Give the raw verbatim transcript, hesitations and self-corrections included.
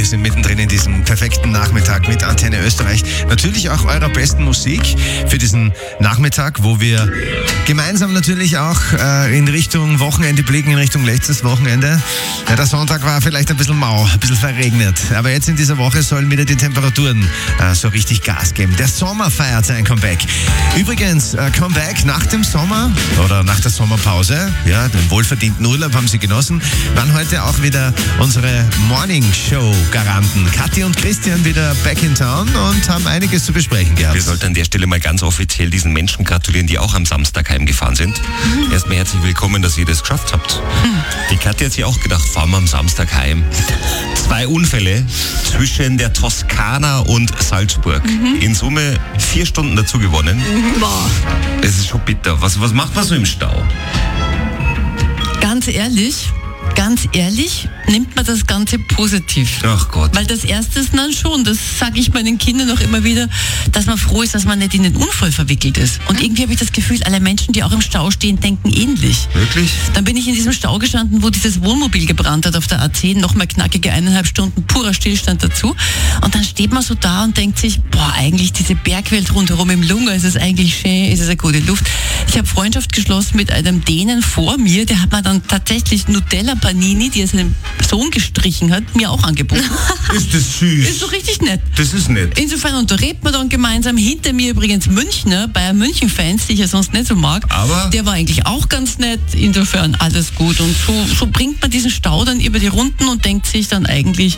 sind mittendrin in diesem perfekten Nachmittag mit Antenne Österreich. Natürlich auch eurer besten Musik für diesen Nachmittag, wo wir gemeinsam natürlich auch äh, in Richtung Wochenende blicken, in Richtung letztes Wochenende. Ja, der Sonntag war vielleicht ein bisschen mau, ein bisschen verregnet. Aber jetzt in dieser Woche sollen wieder die Temperaturen äh, so richtig Gas geben. Der Sommer feiert sein Comeback. Übrigens, äh, Comeback nach dem Sommer oder nach der Sommerpause. Ja, den wohlverdienten Urlaub haben sie genossen. Waren heute auch wieder unsere Morning Show Garanten. Kathi und Christian wieder back in town und haben einiges zu besprechen gehabt. Wir sollten an der Stelle mal ganz offiziell diesen Menschen gratulieren, die auch am Samstag heimgefahren sind. Mhm. Erstmal herzlich willkommen, dass ihr das geschafft habt. Mhm. Die Kathi hat sich auch gedacht, fahren wir am Samstag heim. Zwei Unfälle zwischen der Toskana und Salzburg. Mhm. In Summe vier Stunden dazu gewonnen. Mhm. Boah. Es ist schon bitter. Was, was macht man so im Stau? Ganz ehrlich, ganz ehrlich, nimmt man das Ganze positiv. Ach Gott. Weil das Erste ist dann schon, das sage ich meinen Kindern auch immer wieder, dass man froh ist, dass man nicht in den Unfall verwickelt ist. Und irgendwie habe ich das Gefühl, alle Menschen, die auch im Stau stehen, denken ähnlich. Wirklich? Dann bin ich in diesem Stau gestanden, wo dieses Wohnmobil gebrannt hat auf der A zehn, nochmal knackige eineinhalb Stunden purer Stillstand dazu. Und dann steht man so da und denkt sich, boah, eigentlich diese Bergwelt rundherum im Lunga, ist es eigentlich schön, ist es eine gute Luft. Ich habe Freundschaft geschlossen mit einem Dänen vor mir, der hat mir dann tatsächlich Nutella Panini, die er seinem Sohn gestrichen hat, mir auch angeboten. Ist das süß? Ist doch richtig nett. Das ist nett. Insofern unterredet man dann gemeinsam. Hinter mir übrigens Münchner, Bayern München-Fans, die ich ja sonst nicht so mag. Aber? Der war eigentlich auch ganz nett. Insofern alles gut. Und so, so bringt man diesen Stau dann über die Runden und denkt sich dann eigentlich,